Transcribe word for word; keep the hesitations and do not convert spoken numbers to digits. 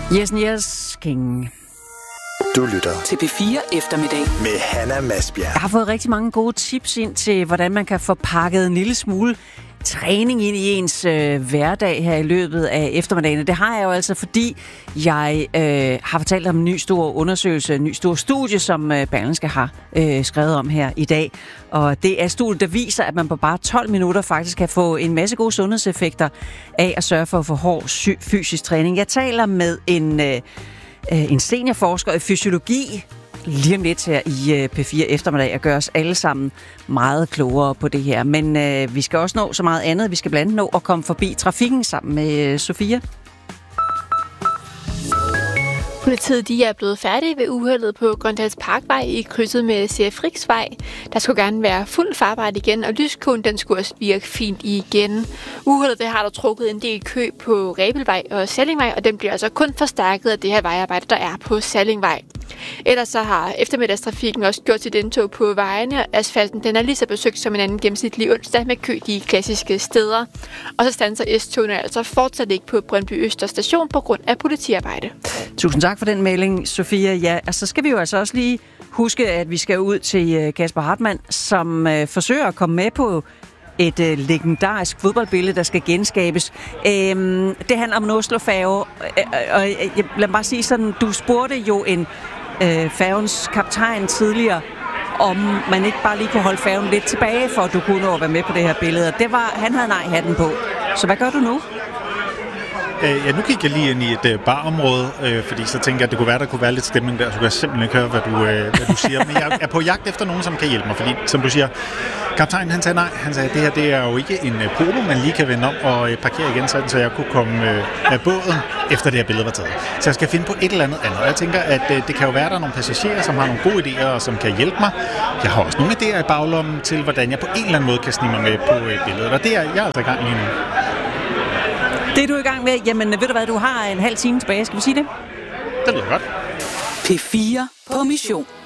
Yes, yes, King. Du lytter til P fire Eftermiddag med Hanna Masbjerg. Jeg har fået rigtig mange gode tips ind til, hvordan man kan få pakket en lille smule træning ind i ens øh, hverdag her i løbet af eftermiddagen. Det har jeg jo altså, fordi jeg øh, har fortalt om en ny stor undersøgelse, en ny stor studie, som øh, Berlingske har øh, skrevet om her i dag. Og det er studiet, der viser, at man på bare tolv minutter faktisk kan få en masse gode sundhedseffekter af at sørge for at få hård sy- fysisk træning. Jeg taler med en, øh, en seniorforsker i fysiologi lige om lidt her i P fire Eftermiddag og gøre os alle sammen meget klogere på det her. Men øh, vi skal også nå så meget andet. Vi skal blandt andet nå at komme forbi trafikken sammen med øh, Sofia. Politiet de er blevet færdige ved uheldet på Grøndals Parkvej i krydset med C F Riksvej. Der skulle gerne være fuld farbart igen, og lyskonen den skulle også virke fint igen. Uheldet det har der trukket en del kø på Rebelvej og Sallingvej, og den bliver altså kun forstærket af det her vejarbejde, der er på Sallingvej. Ellers så har eftermiddagstrafikken også gjort sit indtog på vejene. Asfalten den er lige så besøgt som en anden gennemsnitlig onsdag med kø de klassiske steder. Og så standser S-togene altså fortsat ikke på Brøndby Øster station på grund af politiarbejde. Tusind tak for den melding, Sofia. Ja, altså, så skal vi jo altså også lige huske, at vi skal ud til Kasper Hartmann, som øh, forsøger at komme med på et øh, legendarisk fodboldbillede, der skal genskabes. Øhm, det handler om en Oslo-færge, øh, og øh, lad mig bare sige sådan, du spurgte jo en øh, færgens kaptajn tidligere, om man ikke bare lige kunne holde færgen lidt tilbage, for at du kunne nå at være med på det her billede. Det var, han havde nej-hatten på. Så hvad gør du nu? Ja, nu gik jeg lige ind i et øh, barområde, øh, fordi så tænker jeg, at det kunne være, der kunne være lidt stemning der, så kunne jeg simpelthen ikke høre, hvad du, øh, hvad du siger. Men jeg er på jagt efter nogen, som kan hjælpe mig, fordi, som du siger, kaptajnen han sagde nej. Han sagde, at det her det er jo ikke en øh, polo, man lige kan vende om og øh, parkere igen, sådan, så jeg kunne komme øh, af båden, efter det her billede var taget. Så jeg skal finde på et eller andet andet. Og jeg tænker, at øh, det kan jo være, at der er nogle passagerer, som har nogle gode idéer, og som kan hjælpe mig. Jeg har også nogle idéer i baglommen til, hvordan jeg på en eller anden måde kan snige mig med på øh, billedet. Og det er jeg er altså i gang lige nu. Det er du i gang med. Jamen, ved du hvad, du har en halv time tilbage. Skal vi sige det? Det lyder godt. P fire på mission.